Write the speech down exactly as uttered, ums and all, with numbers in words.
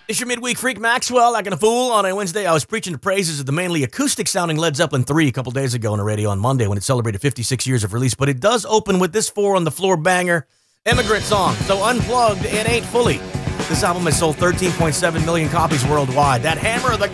It's your midweek freak, Maxwell, acting a fool on a Wednesday. I was preaching the praises of the mainly acoustic-sounding Led Zeppelin three a couple days ago on the radio on Monday when it celebrated fifty-six years of release, but it does open with this four-on-the-floor banger, Immigrant Song. So unplugged, it ain't fully. This album has sold thirteen point seven million copies worldwide. That hammer of the